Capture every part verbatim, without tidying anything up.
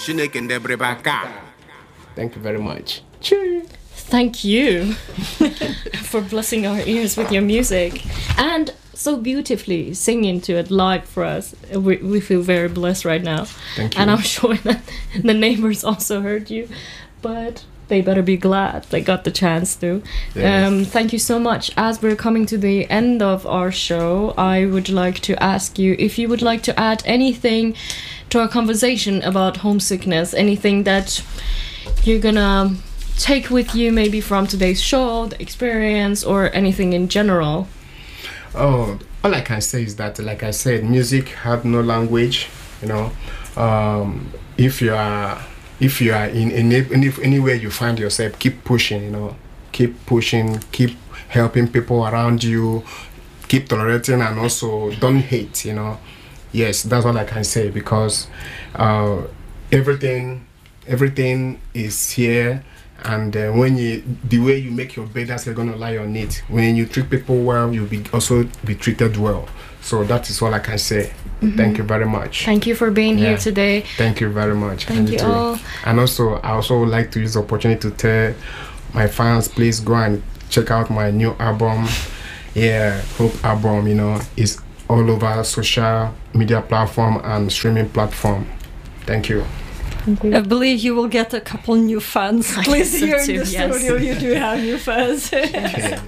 Chineke ndebrebe aka. Thank you very much. Cheers. Thank you for blessing our ears with your music and so beautifully singing to it live for us. We, we feel very blessed right now. Thank you. And I'm sure that the neighbors also heard you, but they better be glad they got the chance to. Yes. Um, thank you so much. As we're coming to the end of our show, I would like to ask you if you would like to add anything to our conversation about homesickness, anything that you're gonna take with you maybe from today's show, the experience, or anything in general. Oh, all I can say is that, like I said, music have no language. You know, um, if you are, if you are in any, any anywhere you find yourself, keep pushing. You know, keep pushing, keep helping people around you, keep tolerating, and also don't hate. You know, yes, that's all I can say because uh, everything, everything is here. And uh, when you, the way you make your bed, that's you're gonna lie on it. When you treat people well, you'll be also be treated well. So that is all I can say. Mm-hmm. Thank you very much. Thank you for being yeah. here today. Thank you very much. Thank and you too. all. And also, I also would like to use the opportunity to tell my fans, please go and check out my new album. Yeah, Hope album. You know, it's all over social media platform and streaming platform. Thank you. I believe you will get a couple new fans. Please, so here in too, the yes. studio, you do have new fans. Okay.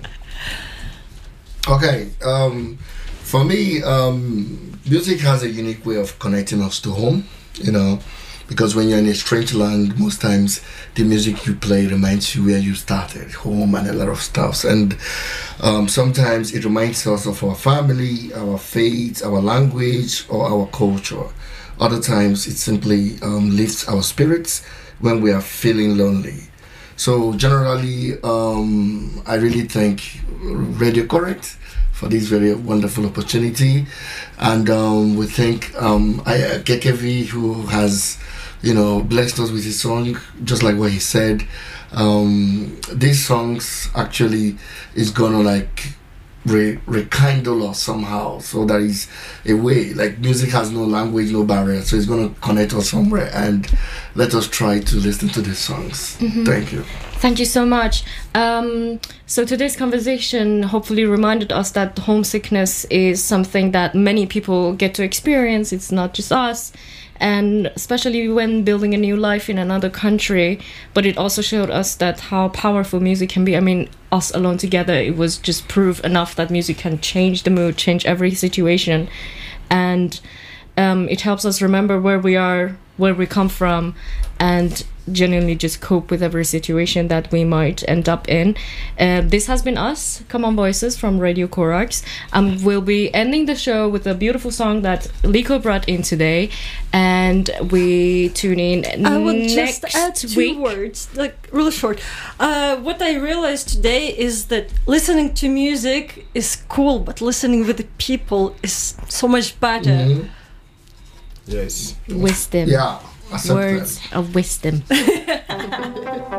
Okay. Um, for me, um, music has a unique way of connecting us to home. You know, because when you're in a strange land, most times the music you play reminds you where you started, home, and a lot of stuff. And um, sometimes it reminds us of our family, our faith, our language, or our culture. Other times it simply um, lifts our spirits when we are feeling lonely. So generally, um, I really thank Radio Correct for this very wonderful opportunity, and um, we thank um, K K V who has, you know, blessed us with his song, just like what he said. Um, these songs actually is gonna like Re- rekindle us somehow, so that is a way, like music has no language, no barrier, so it's going to connect us somewhere, and let us try to listen to these songs. Mm-hmm. Thank you. Thank you so much. Um, so today's conversation hopefully reminded us that homesickness is something that many people get to experience. It's not just us, and especially when building a new life in another country. But it also showed us that how powerful music can be. I mean, us alone together, it was just proof enough that music can change the mood, change every situation. And um, it helps us remember where we are, where we come from, and genuinely just cope with every situation that we might end up in. Uh, this has been us, Come On Voices from Radio Corax. Um, we'll be ending the show with a beautiful song that Liko brought in today, and we tune in I would next just add two week. words, like really short. Uh, what I realized today is that listening to music is cool, but listening with the people is so much better. Mm-hmm. Yes. Wisdom. Yeah. Words of wisdom.